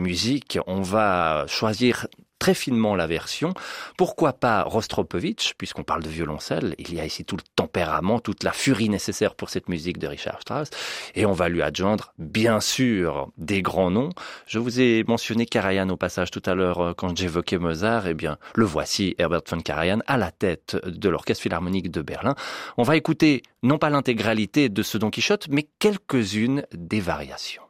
musique, on va choisir très finement la version. Pourquoi pas Rostropovitch, puisqu'on parle de violoncelle, il y a ici tout le tempérament, toute la furie nécessaire pour cette musique de Richard Strauss, et on va lui adjoindre, bien sûr, des grands noms. Je vous ai mentionné Karajan au passage tout à l'heure quand j'évoquais Mozart, eh bien, le voici, Herbert von Karajan, à la tête de l'Orchestre Philharmonique de Berlin. On va écouter, non pas l'intégralité de ce Don Quichotte, mais quelques-unes des variations.